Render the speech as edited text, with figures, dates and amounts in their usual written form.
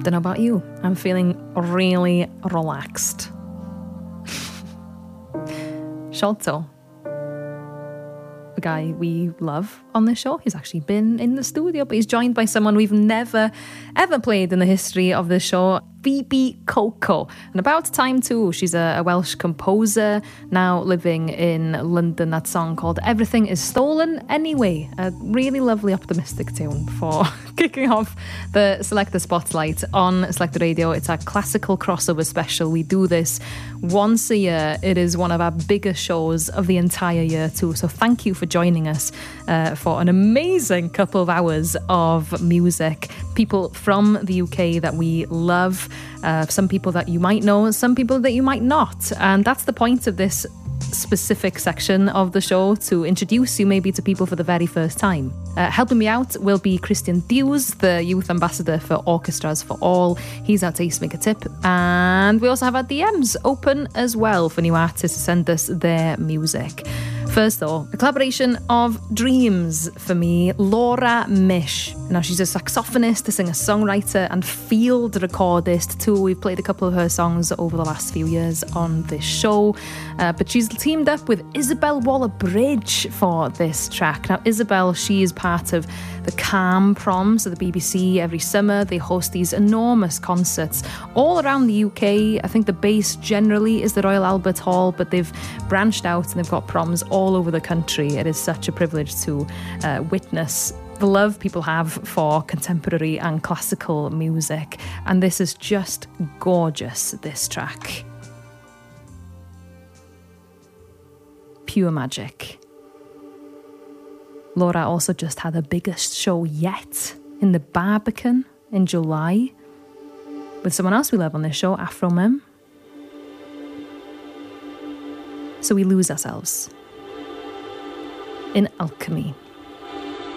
Don't know about you. I'm feeling really relaxed. Sholto, the guy we love on this show, he's actually been in the studio, but he's joined by someone we've never, ever played in the history of this show, Phoebe Coco. And about time too. She's a Welsh composer, now living in London. That song called Everything Is Stolen Anyway. A really lovely optimistic tune for kicking off the Selector Spotlight on Selector Radio. It's our classical crossover special. We do this once a year. It is one of our biggest shows of the entire year too. So thank you for joining us for an amazing couple of hours of music. People from the UK that we love. Some people that you might know, some people that you might not. And that's the point of this specific section of the show, to introduce you maybe to people for the very first time. Helping me out will be Christian Dews, the youth ambassador for Orchestras for All. He's our tastemaker tip. And we also have our DMs open as well for new artists to send us their music. First though, a collaboration of dreams for me, Laura Mish. Now she's a saxophonist, a singer-songwriter and field recordist too. We've played a couple of her songs over the last few years on this show. But she's teamed up with Isabel Waller-Bridge for this track. Now Isabel, she is part of the Calm Proms of the BBC. Every summer they host these enormous concerts all around the UK. I think the base generally is the Royal Albert Hall, but they've branched out and they've got proms all over the country. It is such a privilege to witness the love people have for contemporary and classical music. And this is just gorgeous, this track. Pure magic. Laura also just had her biggest show yet in the Barbican in July with someone else we love on this show, Afro Mem. So we lose ourselves in alchemy.